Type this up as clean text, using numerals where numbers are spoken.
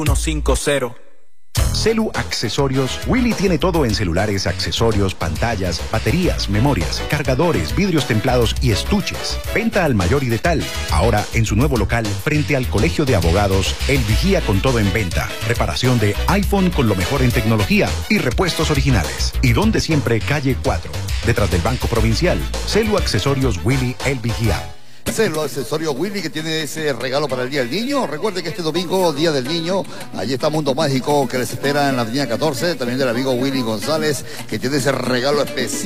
150. Celu Accesorios. Willy tiene todo en celulares, accesorios, pantallas, baterías, memorias, cargadores, vidrios templados y estuches. Venta al mayor y de tal. Ahora en su nuevo local frente al Colegio de Abogados, El Vigía, con todo en venta. Reparación de iPhone con lo mejor en tecnología y repuestos originales. Y donde siempre, calle 4, detrás del Banco Provincial. Celu Accesorios Willy, El Vigía. Celu Accesorios Willy, que tiene ese regalo para el Día del Niño. Recuerde que este domingo, Día del Niño, allí está Mundo Mágico, que les espera en la avenida 14. También del amigo Willy González, que tiene ese regalo especial.